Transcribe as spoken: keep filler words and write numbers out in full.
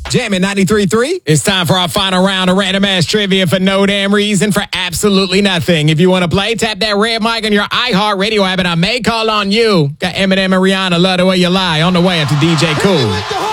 Jamming ninety-three point three. It's time for our final round of random ass trivia for no damn reason, for absolutely nothing. If you want to play, tap that red mic on your iHeartRadio app and I may call on you. Got Eminem and Rihanna, Love the Way You Lie, on the way after D J Cool.